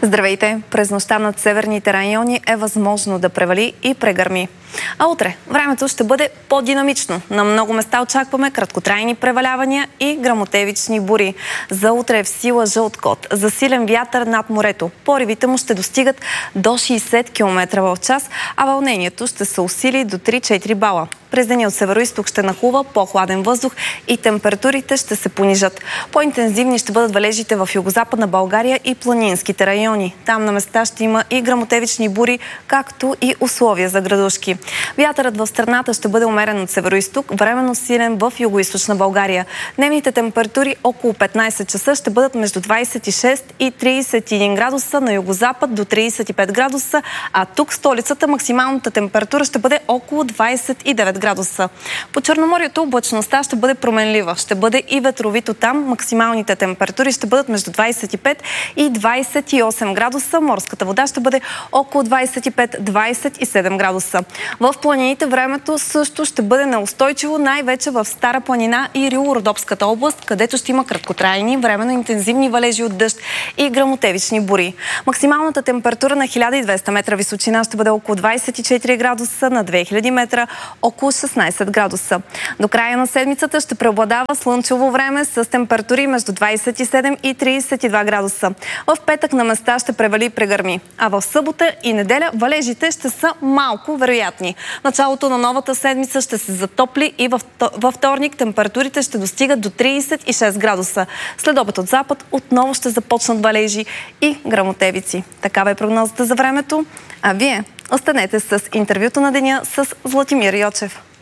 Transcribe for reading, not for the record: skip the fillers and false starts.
Здравейте! През нощта над северните райони е възможно да превали и прегърми. А утре времето ще бъде по-динамично. На много места очакваме краткотрайни превалявания и гръмотевични бури. За утре е в сила жълт код. Засилен вятър над морето. Поривите му ще достигат до 60 км в час, а вълнението ще се усили до 3-4 бала. През деня от североизток ще нахлува по-хладен въздух и температурите ще се понижат. По-интензивни ще бъдат валежите в югозападна България и планинските райони. Там на места ще има и гръмотевични бури, както и условия за градушки. Вятърът в страната ще бъде умерен от североизток, временно силен в югоизточна България. Дневните температури около 15 часа ще бъдат между 26 и 31 градуса, на югозапад до 35 градуса, а тук в столицата максималната температура ще бъде около 29 градуса. По Черноморието облачността ще бъде променлива. Ще бъде и ветровито там. Максималните температури ще бъдат между 25 и 28 градуса. Морската вода ще бъде около 25-27 градуса. В планините времето също ще бъде неустойчиво, най-вече в Стара планина и Рило-Родопската област, където ще има краткотрайни, временно интензивни валежи от дъжд и гръмотевични бури. Максималната температура на 1200 метра височина ще бъде около 24 градуса, на 2000 метра около 16 градуса. До края на седмицата ще преобладава слънчево време с температури между 27 и 32 градуса. В петък на места ще превали и прегърми, а в събота и неделя валежите ще са малко вероятни. Началото на новата седмица ще се затопли и във вторник температурите ще достигат до 36 градуса. След обед от запад отново ще започнат валежи и гръмотевици. Такава е прогнозата за времето. А вие останете с интервюто на деня с Златимир Йочев.